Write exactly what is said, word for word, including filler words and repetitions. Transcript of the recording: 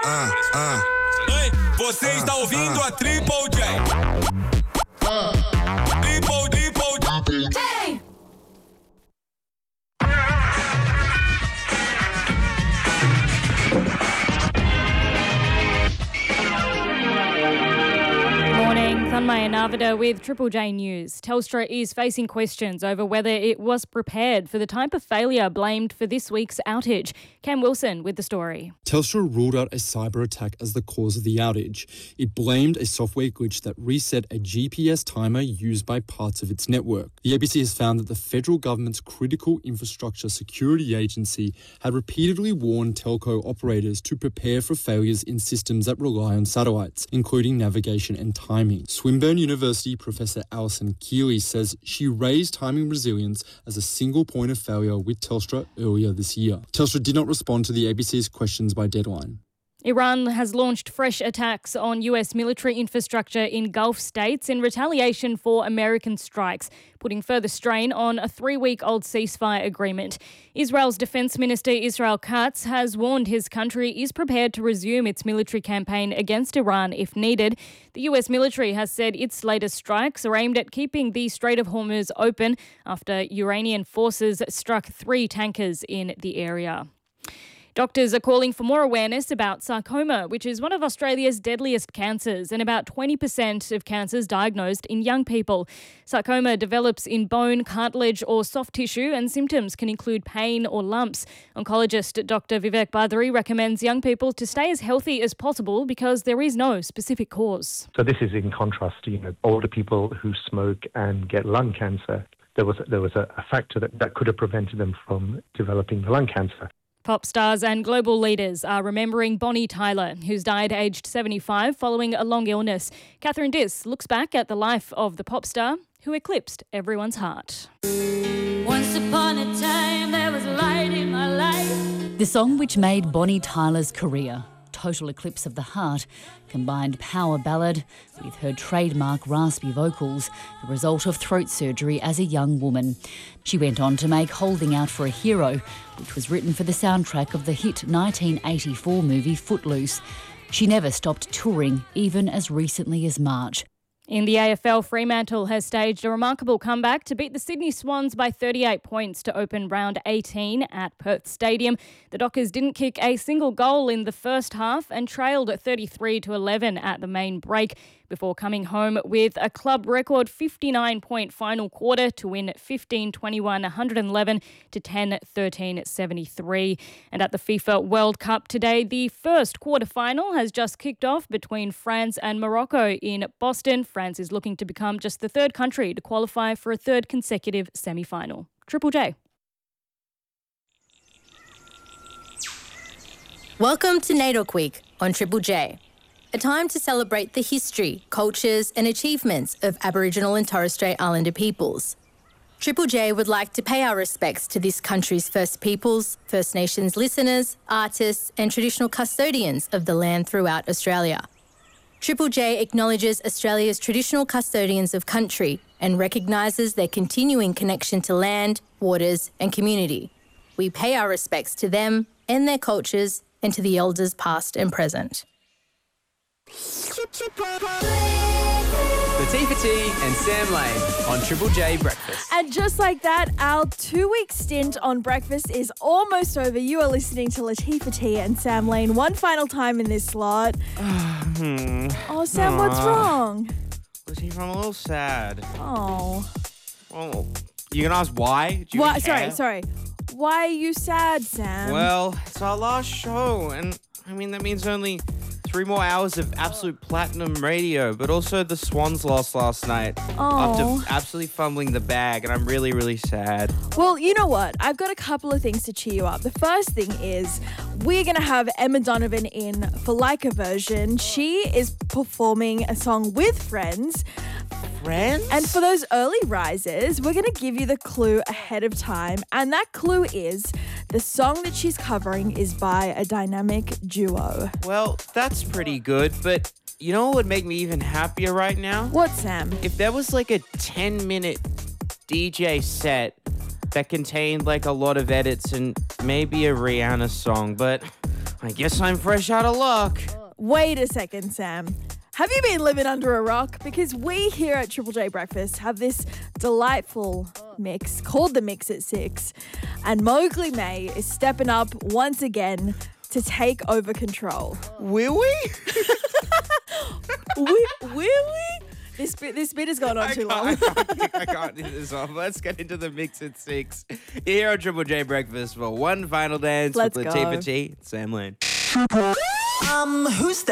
ah, ah. Ei, você ah, está ouvindo ah. a Triple J. Ah. Triple, Triple J. Hey! Thanmaya Navida with Triple J News. Telstra is facing questions over whether it was prepared for the type of failure blamed for this week's outage. Cam Wilson with the story. Telstra ruled out a cyber attack as the cause of the outage. It blamed a software glitch that reset a G P S timer used by parts of its network. The A B C has found that the federal government's Critical Infrastructure Security Agency had repeatedly warned telco operators to prepare for failures in systems that rely on satellites, including navigation and timing. Swinburne University Professor Alison Keeley says she raised timing resilience as a single point of failure with Telstra earlier this year. Telstra did not respond to the A B C's questions by deadline. Iran has launched fresh attacks on U S military infrastructure in Gulf states in retaliation for American strikes, putting further strain on a three-week-old ceasefire agreement. Israel's Defence Minister Israel Katz has warned his country is prepared to resume its military campaign against Iran if needed. The U S military has said its latest strikes are aimed at keeping the Strait of Hormuz open after Iranian forces struck three tankers in the area. Doctors are calling for more awareness about sarcoma, which is one of Australia's deadliest cancers, and about twenty percent of cancers diagnosed in young people. Sarcoma develops in bone, cartilage or soft tissue, and symptoms can include pain or lumps. Oncologist Doctor Vivek Badri recommends young people to stay as healthy as possible because there is no specific cause. So this is in contrast to, you know, older people who smoke and get lung cancer. There was, there was a, a factor that, that could have prevented them from developing the lung cancer. Pop stars and global leaders are remembering Bonnie Tyler, who's died aged seventy-five following a long illness. Catherine Diss looks back at the life of the pop star who eclipsed everyone's heart. Once upon a time there was light in my life. The song which made Bonnie Tyler's career, Total Eclipse of the Heart, combined power ballad with her trademark raspy vocals, the result of throat surgery as a young woman. She went on to make Holding Out for a Hero, which was written for the soundtrack of the hit nineteen eighty-four movie Footloose. She never stopped touring, even as recently as March. In the A F L, Fremantle has staged a remarkable comeback to beat the Sydney Swans by thirty-eight points to open round eighteen at Perth Stadium. The Dockers didn't kick a single goal in the first half and trailed at thirty-three to eleven at the main break before coming home with a club record fifty-nine point final quarter to win fifteen twenty-one one eleven to ten thirteen seventy-three. And at the FIFA World Cup today, the first quarter-final has just kicked off between France and Morocco in Boston. France is looking to become just the third country to qualify for a third consecutive semi-final. Triple J. Welcome to NAIDOC Week on Triple J. A time to celebrate the history, cultures and achievements of Aboriginal and Torres Strait Islander peoples. Triple J would like to pay our respects to this country's First Peoples, First Nations listeners, artists and traditional custodians of the land throughout Australia. Triple J acknowledges Australia's traditional custodians of country and recognises their continuing connection to land, waters and community. We pay our respects to them and their cultures and to the elders past and present. Latifah T and Sam Lane on Triple J Breakfast. And just like that, our two-week stint on Breakfast is almost over. You are listening to Latifah T and Sam Lane one final time in this slot. Oh, Sam, what's wrong? Latifah, I'm a little sad. Oh. Well, you gonna ask why? Do you Why? care? Sorry, sorry. Why are you sad, Sam? Well, it's our last show, and I mean, that means only three more hours of absolute platinum radio, but also the Swans lost last night Oh. after absolutely fumbling the bag, and I'm really, really sad. Well, you know what? I've got a couple of things to cheer you up. The first thing is we're going to have Emma Donovan in for Like a Version. She is performing a song with friends. Friends? And for those early risers, we're going to give you the clue ahead of time. And that clue is the song that she's covering is by a dynamic duo. Well, that's pretty good, but you know what would make me even happier right now? What, Sam? If there was like a ten-minute D J set that contained like a lot of edits and maybe a Rihanna song, but I guess I'm fresh out of luck. Wait a second, Sam. Have you been living under a rock? Because we here at Triple J Breakfast have this delightful mix called the Mix at Six. And Mowgli May is stepping up once again to take over control. Will we? we will we? This bit, this bit has gone on I too can't, long. I can't, I can't do this off. Let's get into the Mix at Six here on Triple J Breakfast for one final dance Let's with go. Latifah T and Sam Lane. Um, who's that?